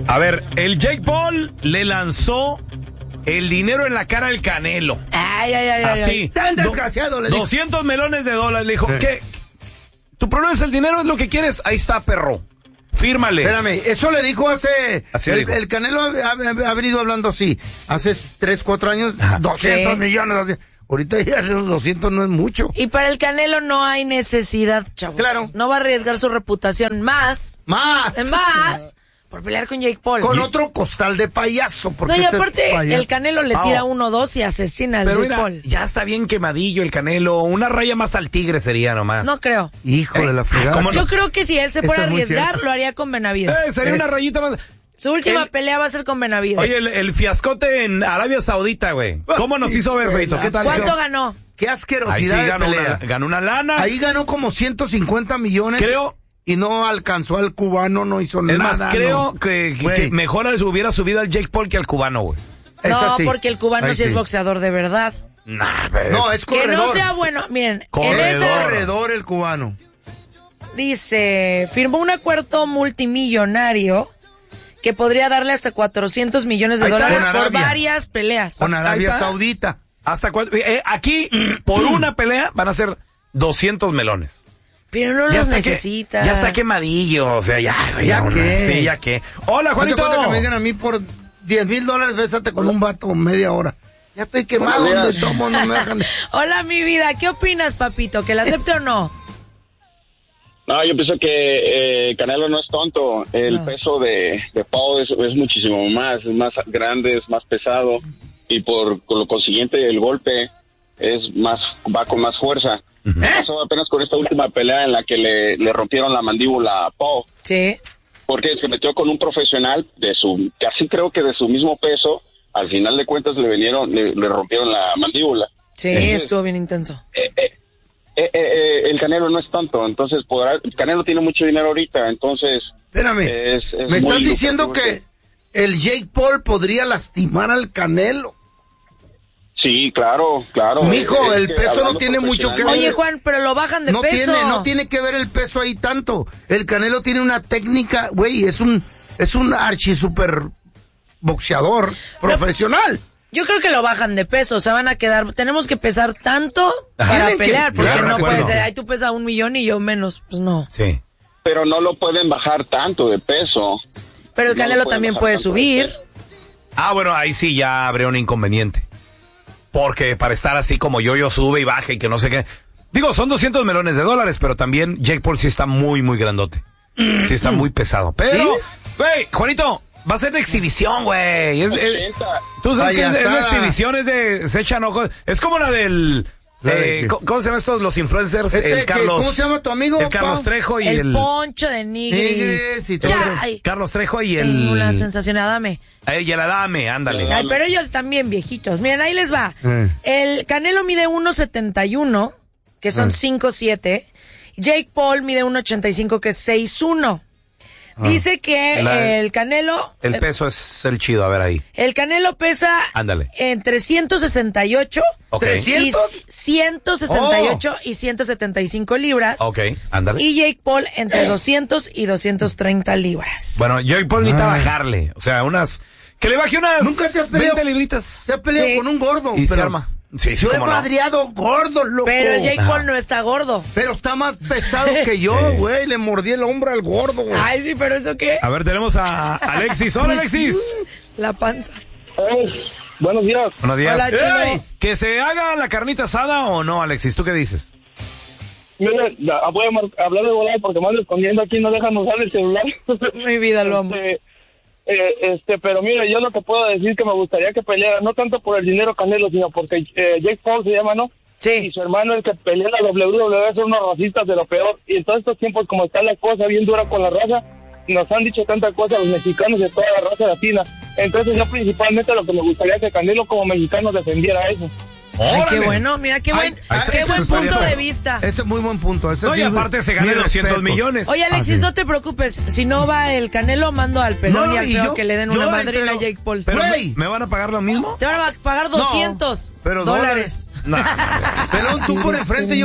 A ver, el Jake Paul le lanzó el dinero en la cara al Canelo. Ay. Así. Tan desgraciado, le dijo. $200 millones. Le dijo, ¿qué? ¿Tu problema es el dinero? ¿Es lo que quieres? Ahí está, perro. Fírmale. Espérame, eso le dijo Así le dijo. el Canelo ha venido hablando así. Hace 3, 4 años, 200 Sí. millones. Así. Ahorita ya los 200 no es mucho. Y para el Canelo no hay necesidad, chavos. Claro. No va a arriesgar su reputación más por pelear con Jake Paul. Con otro costal de payaso. Porque No, y este aparte, payaso. el Canelo le tira 1-2 y asesina al Pero Jake mira, Paul. ya está bien quemadillo el Canelo. Una raya más al tigre sería nomás. No creo. Hijo de la fregada. ¿cómo no? Yo creo que si él se Eso fuera a es muy arriesgar, cierto. lo haría con Benavides. Sería una rayita más. Su última el- pelea va a ser con Benavides. Oye, el fiascote en Arabia Saudita, güey. ¿Cómo nos hizo ver, Feito? ¿Qué tal? ¿Cuánto ganó? Qué Ahí sí asquerosidad de pelea. ganó una lana. Ahí ganó como 150 millones. Creo. Y no alcanzó al cubano, no hizo Es nada. más, creo no. que Güey. mejor hubiera subido al Jake Paul que al cubano, güey. No, sí. porque el cubano Ahí sí es boxeador de verdad. No, es Que corredor. no sea bueno. Miren, en Corredor. esa Corredor el cubano. dice, firmó un acuerdo multimillonario que podría darle hasta $400 millones Ahí está, por con Arabia. varias peleas. Con Ahí Arabia está. Saudita. Hasta aquí, por una pelea, van a ser 200 melones. Pero no los necesita. Ya está quemadillo, o sea, ya, güey. ¿Ya una- qué? Sí, ya qué. Hola, ¿No te Juanito. cuenta que me digan a mí por $10,000 bésate con un vato media hora? Ya estoy quemado, Buenos días. donde tomo no me dejan. Hola, mi vida. ¿Qué opinas, papito? ¿Que la acepte o no? No, yo pienso que Canelo no es tonto. El No. peso de Paul es muchísimo más, es más grande, es más pesado y por lo consiguiente el golpe va con más fuerza. Pasó apenas con esta última pelea en la que le rompieron la mandíbula a Paul, Sí. porque se metió con un profesional casi creo que de su mismo peso. Al final de cuentas le rompieron la mandíbula. Sí, Entonces, estuvo bien intenso. el Canelo no es tonto, entonces el Canelo tiene mucho dinero ahorita, entonces Espérame, es me estás muy diciendo lucrativo que el Jake Paul podría lastimar al Canelo. Sí, claro. Mijo, Es el que peso no hablando tiene mucho que ver. Oye, Juan, pero lo bajan de peso. No tiene que ver el peso ahí tanto. El Canelo tiene una técnica, güey, es un archi super boxeador profesional. Yo creo que lo bajan de peso, o sea, van a quedar, tenemos que pesar tanto para Tienen que- pelear, porque claro, no de puede acuerdo. ser, ay, tú pesas 1 millón y yo menos, pues no. Sí. Pero no lo pueden bajar tanto de peso. Pero el No Canelo lo pueden también bajar puede tanto de subir. peso. Ah, bueno, ahí sí ya habría un inconveniente. Porque para estar así como yo sube y baja y que no sé qué. Digo, son $200 millones, pero también Jake Paul sí está muy, muy grandote. Sí está muy pesado. Pero, güey, Juanito, va a ser de exhibición, güey. 80. Tú sabes que es de Payasada. exhibición, se echan ojos. Es como la del... ¿La de qué? ¿Cómo se llaman estos los influencers? ¿Cómo se llama tu amigo, El Carlos pa? Trejo y El Poncho de Nigris. Nigris y todo. Ya, ay, Carlos Trejo y el... una sensación, Adame. Y el Adame, ándale. Ay, pero ellos también viejitos. Miren, ahí les va. El Canelo mide 1.71, que son 5'7". Jake Paul mide 1.85, que es 6'1". Dice que el Canelo... El peso es el chido, a ver ahí. El Canelo pesa Ándale. entre 168 Ok. y 300. 168 y 175 libras. Ok, ándale. Y Jake Paul entre 200 y 230 libras. Bueno, Jake Paul necesita bajarle. O sea, que le baje unas ¿Nunca te has peleado? 20 libritas. Se ha peleado Sí. con un gordo. Y se pero arma. Sí, yo he cómo no. madreado gordos, loco. Pero Jake Ajá. Paul no está gordo. Pero está más pesado que yo, güey. Le mordí el hombro al gordo, güey. Ay, sí, pero ¿eso qué? A ver, tenemos a Alexis. Hola, Alexis. La panza. Buenos días. Buenos días. Hola, chulo. Ey, ¿que se haga la carnita asada o no, Alexis? ¿Tú qué dices? Mira, voy a hablar de volada porque me ando escondiendo aquí, no dejan usar el celular. Mi vida, lo amo. Pero mira, yo lo que puedo decir que me gustaría que peleara, no tanto por el dinero Canelo, sino porque Jake Paul se llama, ¿no? Sí. Y su hermano, el que pelea en la WWE, son unos racistas de lo peor. Y en todos estos tiempos, como está la cosa bien dura con la raza, nos han dicho tanta cosa los mexicanos de toda la raza latina. Entonces yo principalmente lo que me gustaría que Canelo como mexicano defendiera eso. Ay, qué ¡Órale! bueno, mira, qué buen, Ay, qué eso buen estaría punto bueno. de vista. Ese es muy buen punto. Ese No, sí, y aparte se mi gana 200 respeto. millones. Oye, Alexis, Así. no te preocupes. Si no va el Canelo, mando al pelón No, y al y feo yo- que le den yo una al madrina a pelón. Jake Paul. Pero Güey. ¿me van a pagar lo mismo? Te van a pagar 200 pero dólares. No, Pelón, tú por el frente,